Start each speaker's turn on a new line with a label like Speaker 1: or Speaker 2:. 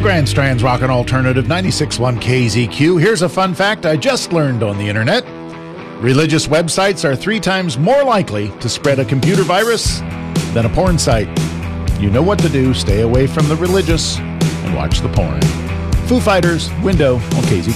Speaker 1: Grand Strand's Rockin' Alternative 96.1 KZQ. Here's a fun fact I just learned on the internet. Religious websites are 3 times more likely to spread a computer virus than a porn site. You know what to do. Stay away from the religious and watch the porn. Foo Fighters, Window on KZQ.